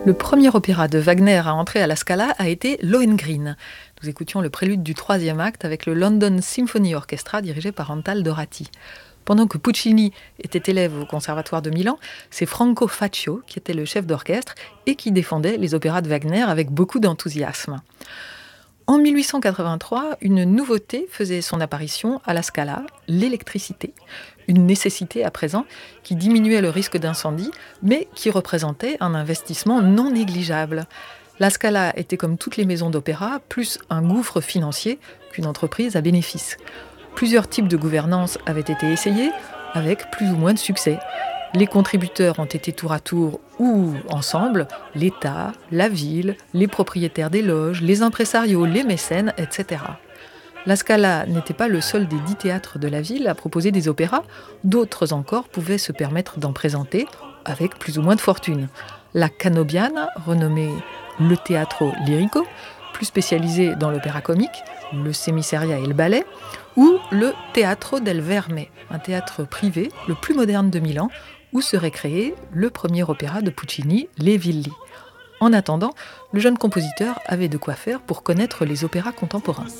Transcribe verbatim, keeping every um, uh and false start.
Le premier opéra de Wagner à entrer à la Scala a été Lohengrin. Nous écoutions le prélude du troisième acte avec le London Symphony Orchestra dirigé par Antal Dorati. Pendant que Puccini était élève au Conservatoire de Milan, c'est Franco Faccio qui était le chef d'orchestre et qui défendait les opéras de Wagner avec beaucoup d'enthousiasme. En mille huit cent quatre-vingt-trois, une nouveauté faisait son apparition à la Scala, l'électricité. Une nécessité à présent qui diminuait le risque d'incendie, mais qui représentait un investissement non négligeable. La Scala était comme toutes les maisons d'opéra, plus un gouffre financier qu'une entreprise à bénéfice. Plusieurs types de gouvernance avaient été essayés, avec plus ou moins de succès. Les contributeurs ont été tour à tour ou ensemble, l'État, la ville, les propriétaires des loges, les impresarios, les mécènes, et cetera. La Scala n'était pas le seul des dix théâtres de la ville à proposer des opéras. D'autres encore pouvaient se permettre d'en présenter avec plus ou moins de fortune. La Canobiana, renommée le Teatro Lirico, plus spécialisé dans l'opéra comique, le Semiseria et le ballet, ou le Teatro del Verme, un théâtre privé, le plus moderne de Milan, où serait créé le premier opéra de Puccini, Les Villi. En attendant, le jeune compositeur avait de quoi faire pour connaître les opéras contemporains.